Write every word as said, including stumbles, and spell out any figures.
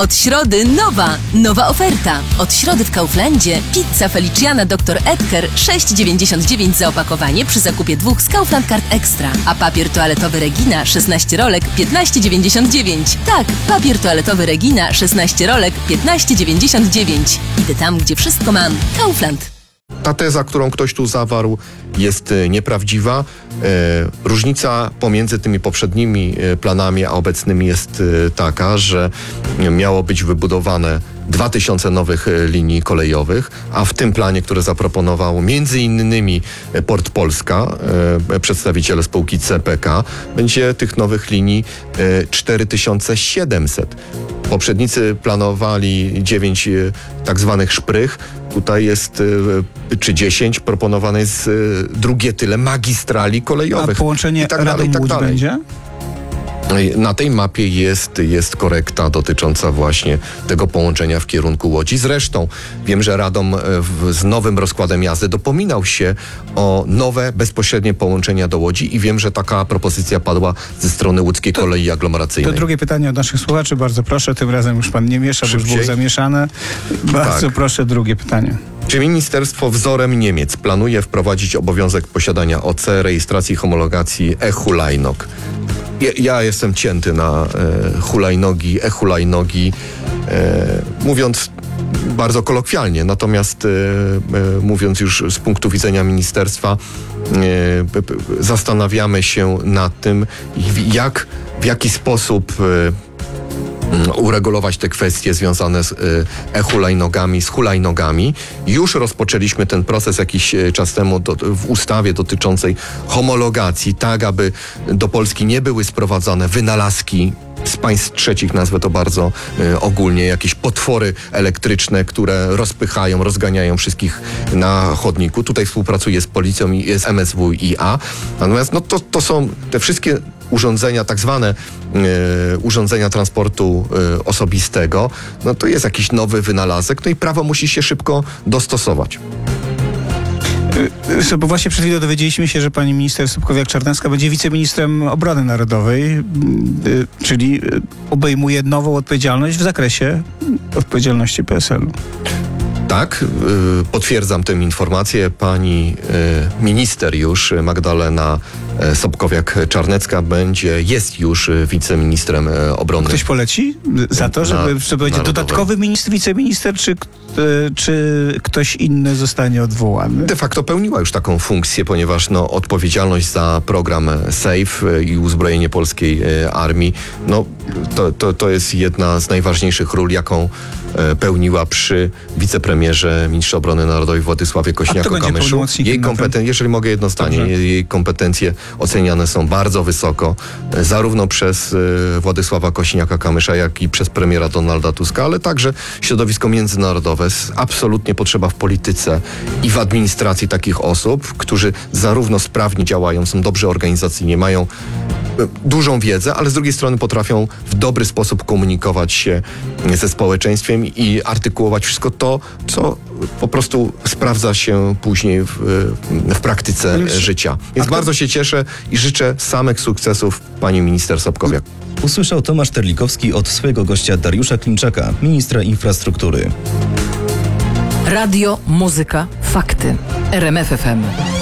Od środy nowa, nowa oferta. Od środy w Kauflandzie pizza Feliciana doktor Edgar sześć dziewięćdziesiąt dziewięć za opakowanie przy zakupie dwóch z Kaufland Card Extra. A papier toaletowy Regina szesnaście rolek piętnaście dziewięćdziesiąt dziewięć. Tak, papier toaletowy Regina szesnaście rolek piętnaście dziewięćdziesiąt dziewięć. Idę tam, gdzie wszystko mam. Kaufland. Ta teza, którą ktoś tu zawarł, jest nieprawdziwa. E, różnica pomiędzy tymi poprzednimi planami a obecnymi jest taka, że miało być wybudowane dwa tysiące nowych linii kolejowych, a w tym planie, który zaproponował między innymi Port Polska, e, przedstawiciele spółki C P K, będzie tych nowych linii e, cztery tysiące siedemset. Poprzednicy planowali dziewięć e, tak zwanych szprych. Tutaj jest, czy dziesięć, proponowane jest drugie tyle magistrali kolejowych. A połączenie tak dalej, Radom-Łódź tak będzie? Na tej mapie jest, jest korekta dotycząca właśnie tego połączenia w kierunku Łodzi. Zresztą wiem, że Radom w, z nowym rozkładem jazdy dopominał się o nowe, bezpośrednie połączenia do Łodzi i wiem, że taka propozycja padła ze strony łódzkiej to, kolei aglomeracyjnej. To drugie pytanie od naszych słuchaczy. Bardzo proszę, tym razem już pan nie miesza, bo już było zamieszane. Bardzo tak. Proszę, drugie pytanie. Czy ministerstwo wzorem Niemiec planuje wprowadzić obowiązek posiadania O C, rejestracji, homologacji e-hulajnog? Ja, ja jestem cięty na e, hulajnogi, e-hulajnogi, e, mówiąc bardzo kolokwialnie, natomiast e, e, mówiąc już z punktu widzenia ministerstwa, e, zastanawiamy się nad tym, jak, w jaki sposób e, uregulować te kwestie związane z e-hulajnogami, z hulajnogami. Już rozpoczęliśmy ten proces jakiś czas temu do, w ustawie dotyczącej homologacji, tak aby do Polski nie były sprowadzane wynalazki z państw trzecich, nazwę to bardzo y, ogólnie, jakieś potwory elektryczne, które rozpychają, rozganiają wszystkich na chodniku. Tutaj współpracuję z policją i z M S W i A. Natomiast no to, to są te wszystkie urządzenia, tak zwane y, urządzenia transportu y, osobistego, no to jest jakiś nowy wynalazek, no i prawo musi się szybko dostosować. Bo właśnie przed chwilą dowiedzieliśmy się, że pani minister Sobkowiak-Czarnecka będzie wiceministrem obrony narodowej, czyli obejmuje nową odpowiedzialność w zakresie odpowiedzialności P S L-u. Tak, y, potwierdzam tę informację. Pani y, minister już, Magdalena y, Sobkowiak-Czarnecka będzie, jest już y, wiceministrem y, obrony. Ktoś poleci za to, żeby, żeby będzie dodatkowy minister, wiceminister, czy, y, czy ktoś inny zostanie odwołany? De facto pełniła już taką funkcję, ponieważ no, odpowiedzialność za program SAFE y, i uzbrojenie polskiej y, armii, no, to, to, to jest jedna z najważniejszych ról, jaką y, pełniła przy wicepremierze, ministrze obrony narodowej Władysławie Kosiniaku-Kamyszu. Jej kompeten- jeżeli mogę jedno zdanie, Dobrze. jej kompetencje oceniane są bardzo wysoko, zarówno przez y, Władysława Kosiniaka-Kamysza, jak i przez premiera Donalda Tuska, ale także środowisko międzynarodowe. Absolutnie potrzeba w polityce i w administracji takich osób, którzy zarówno sprawnie działają, są dobrze organizacyjnie, mają dużą wiedzę, ale z drugiej strony potrafią w dobry sposób komunikować się ze społeczeństwem i artykułować wszystko to, co po prostu sprawdza się później w, w praktyce Już, życia. Więc to... bardzo się cieszę i życzę samych sukcesów pani minister Sobkowiak. Usłyszał Tomasz Terlikowski od swojego gościa Dariusza Klimczaka, ministra infrastruktury. Radio, muzyka, fakty. R M F F M.